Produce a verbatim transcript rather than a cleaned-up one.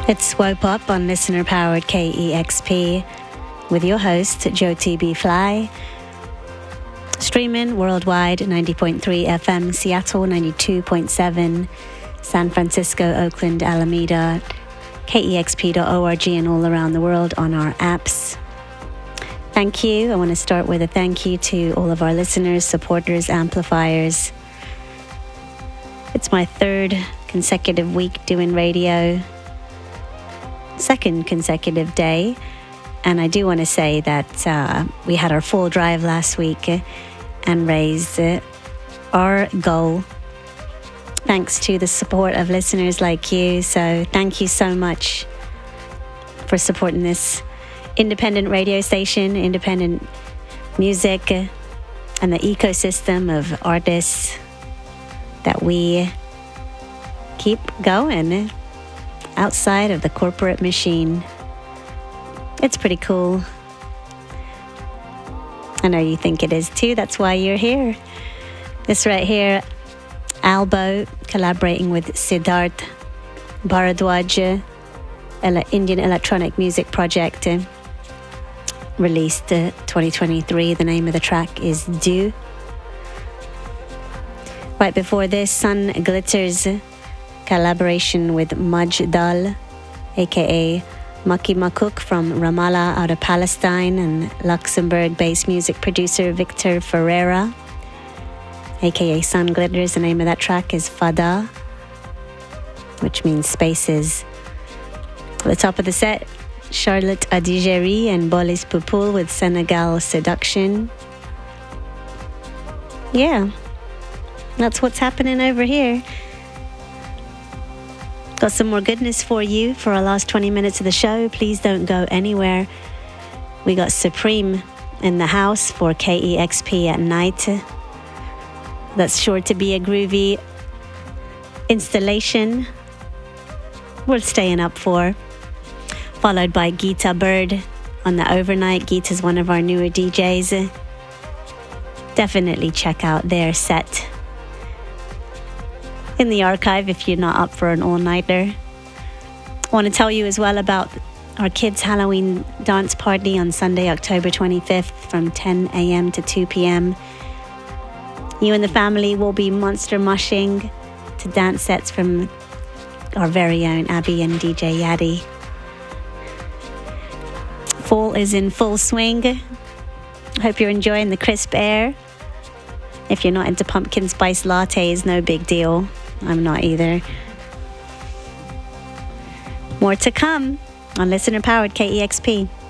It's Swope Up on listener-powered K E X P with your host, Jyoti B. Fly. Streaming worldwide, ninety point three F M Seattle, ninety-two point seven San Francisco, Oakland, Alameda, K E X P dot org, and all around the world on our apps. Thank you. I want to start with a thank you to all of our listeners, supporters, amplifiers. It's my third consecutive week doing radio. Second consecutive day, and I do want to say that uh, we had our full drive last week and raised uh, our goal thanks to the support of listeners like you. So thank you so much for supporting this independent radio station, independent music, uh, and the ecosystem of artists that we keep going outside of the corporate machine. It's pretty cool. I know you think it is too. That's why you're here. This right here, Albo collaborating with Siddharth Bharadwaj, ele- Indian electronic music project, uh, released uh, twenty twenty-three. The name of the track is Do. Right before this, Sun Glitters collaboration with Majdal, aka Maki Makuk from Ramallah out of Palestine, and Luxembourg-based music producer Victor Ferreira, aka Sun Glitters. The name of that track is Fada, which means spaces. At the top of the set, Charlotte Adigéry and Bolis Poupoul with Senegal Seduction. Yeah, that's what's happening over here. Got some more goodness for you for our last twenty minutes of the show. Please don't go anywhere. We got Supreme in the house for K E X P at night. That's sure to be a groovy installation worth staying up for. Followed by Geeta Bird on the overnight. Geeta's one of our newer D Js. Definitely check out their set in the archive if you're not up for an all-nighter. I want to tell you as well about our kids' Halloween dance party on Sunday, October twenty-fifth from ten a.m. to two p.m. You and the family will be monster mushing to dance sets from our very own Abby and D J Yaddy. Fall is in full swing. I hope you're enjoying the crisp air. If you're not into pumpkin spice lattes, no big deal. I'm not either. More to come on listener-powered K E X P.